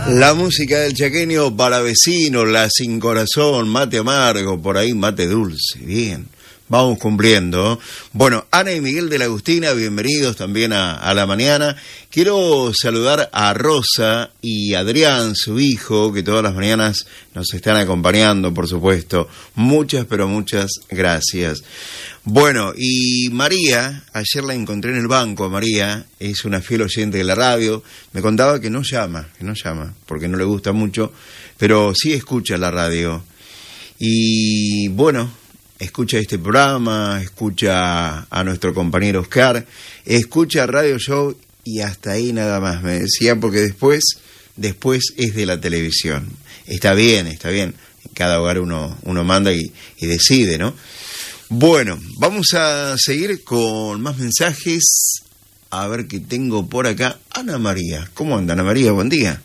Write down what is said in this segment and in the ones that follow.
La música del chaqueño para vecinos, la sin corazón, mate amargo, por ahí mate dulce, bien. Vamos cumpliendo. Bueno, Ana y Miguel de la Agustina, bienvenidos también a la mañana. Quiero saludar a Rosa y Adrián, su hijo, que todas las mañanas nos están acompañando, por supuesto. Muchas, pero muchas gracias. Bueno, y María, ayer la encontré en el banco. María es una fiel oyente de la radio. Me contaba que no llama, porque no le gusta mucho, pero sí escucha la radio. Y bueno, escucha este programa, escucha a nuestro compañero Oscar, escucha Radio Show y hasta ahí nada más, me decía, porque después es de la televisión. Está bien, en cada hogar uno manda y decide, ¿no? Bueno, vamos a seguir con más mensajes, a ver qué tengo por acá. Ana María, ¿cómo anda Ana María? Buen día.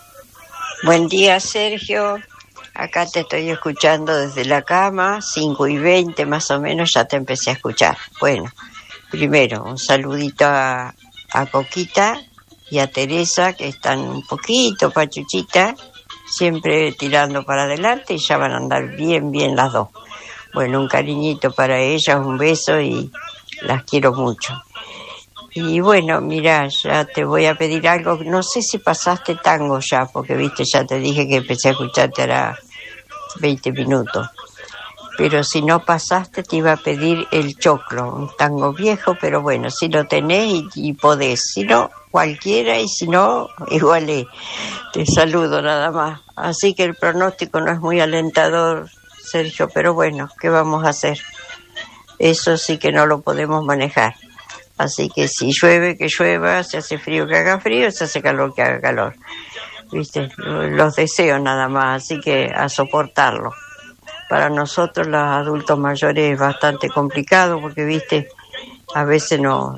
Buen día, Sergio. Acá te estoy escuchando desde la cama, 5:20 más o menos, ya te empecé a escuchar. Bueno, primero, un saludito a Coquita y a Teresa, que están un poquito pachuchitas, siempre tirando para adelante y ya van a andar bien las dos. Bueno, un cariñito para ellas, un beso y las quiero mucho. Y bueno, mira, ya te voy a pedir algo, no sé si pasaste tango ya, porque viste, ya te dije que empecé a escucharte ahora 20 minutos. Pero si no pasaste, te iba a pedir el choclo, un tango viejo, pero bueno, si lo tenés y podés, si no, cualquiera, y si no, igual te saludo nada más. Así que el pronóstico no es muy alentador, Sergio, pero bueno, ¿qué vamos a hacer? Eso sí que no lo podemos manejar. Así que si llueve, que llueva, si hace frío, que haga frío, si hace calor, que haga calor. ¿Viste? Los deseos nada más, así que a soportarlo. Para nosotros los adultos mayores es bastante complicado porque, viste, a veces nos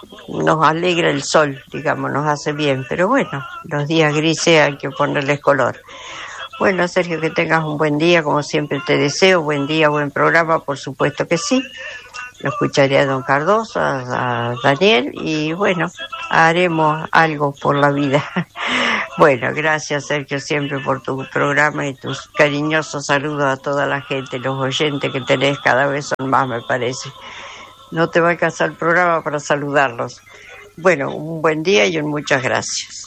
alegra el sol, digamos, nos hace bien. Pero bueno, los días grises hay que ponerles color. Bueno, Sergio, que tengas un buen día, como siempre te deseo. Buen día, buen programa, por supuesto que sí. Lo escucharé a don Cardoso, a Daniel, y bueno, haremos algo por la vida. Bueno, gracias Sergio siempre por tu programa y tus cariñosos saludos a toda la gente, los oyentes que tenés cada vez son más, me parece. No te va a alcanzar el programa para saludarlos. Bueno, un buen día y muchas gracias.